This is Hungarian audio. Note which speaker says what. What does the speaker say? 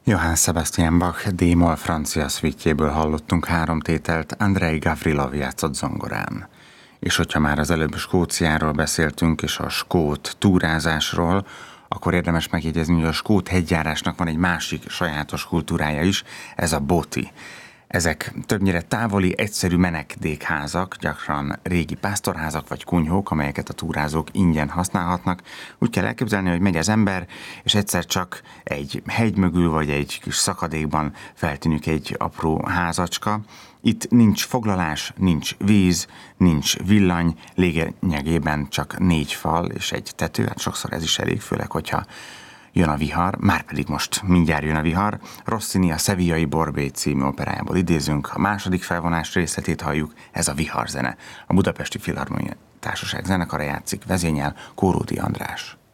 Speaker 1: Johann Sebastian Bach D-moll francia szvítjéből hallottunk három tételt, Andrei Gavrilov játszott zongorán. És hogyha már az előbb Skóciáról beszéltünk, és a skót túrázásról, akkor érdemes megjegyezni, hogy a skót hegyjárásnak van egy másik sajátos kultúrája is, ez a boti. Ezek többnyire távoli, egyszerű menedékházak, gyakran régi pásztorházak vagy kunyhók, amelyeket a túrázók ingyen használhatnak. Úgy kell elképzelni, hogy megy az ember, és egyszer csak egy hegy mögül vagy egy kis szakadékban feltűnik egy apró házacska. Itt nincs foglalás, nincs víz, nincs villany, lényegében csak 4 fal és egy tető, hát sokszor ez is elég, főleg, hogyha jön a vihar, márpedig most mindjárt jön a vihar. Rossini a Sevillai Borbé című operájából idézünk, a második felvonás részletét halljuk, ez a viharzene. A Budapesti Filharmonia Társaság zenekara játszik, vezényel Kóródi András.